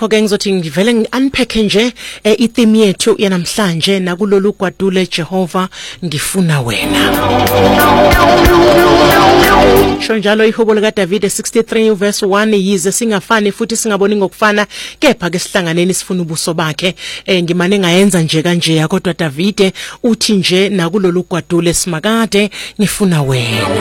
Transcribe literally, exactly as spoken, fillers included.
ngakho ke ngizothi ngivele ngi-unpack nje i-theme yethu yanamhlanje nakulolu gwadule Jehova ngifuna wena. Sho njalo ihubo lika David sixty-three verse one, yize singafani futhi singaboni ngokufana kepha ke sihlanganeni sifuna ubuso bakhe. Eh ngimane ngayenza nje kanje kodwa David uthi nje nakulolu gwadule simakade ngifuna wena.